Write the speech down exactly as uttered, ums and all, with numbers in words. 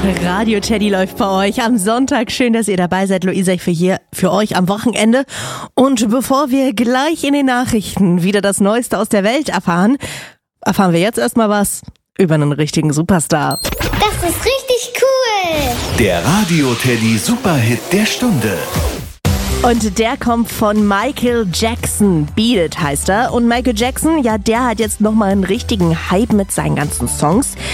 Radio Teddy läuft bei euch am Sonntag. Schön, dass ihr dabei seid. Luisa, ich für hier für euch am Wochenende. Und bevor wir gleich in den Nachrichten wieder das Neueste aus der Welt erfahren, erfahren wir jetzt erstmal was über einen richtigen Superstar. Das ist richtig cool. Der Radio Teddy Superhit der Stunde. Und der kommt von Michael Jackson. Beat It heißt er. Und Michael Jackson, ja, der hat jetzt nochmal einen richtigen Hype mit seinen ganzen Songs.